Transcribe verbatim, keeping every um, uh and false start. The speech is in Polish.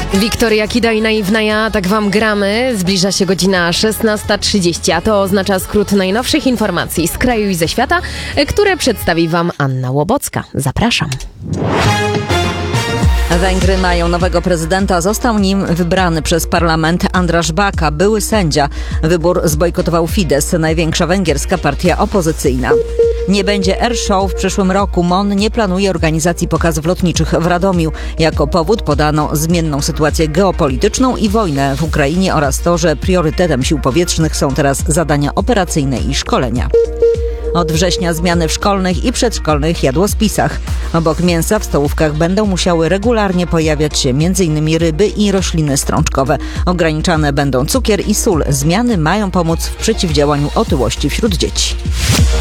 Wiktoria Kida i Naiwna Ja, tak wam gramy. Zbliża się godzina szesnasta trzydzieści, a to oznacza skrót najnowszych informacji z kraju i ze świata, które przedstawi wam Anna Łobocka. Zapraszam. Węgry mają nowego prezydenta. Został nim wybrany przez parlament András Baka, były sędzia. Wybór zbojkotował Fidesz, największa węgierska partia opozycyjna. Nie będzie air show w przyszłym roku. M O N nie planuje organizacji pokazów lotniczych w Radomiu. Jako powód podano zmienną sytuację geopolityczną i wojnę w Ukrainie oraz to, że priorytetem sił powietrznych są teraz zadania operacyjne i szkolenia. Od września zmiany w szkolnych i przedszkolnych jadłospisach. Obok mięsa w stołówkach będą musiały regularnie pojawiać się między innymi ryby i rośliny strączkowe. Ograniczane będą cukier i sól. Zmiany mają pomóc w przeciwdziałaniu otyłości wśród dzieci.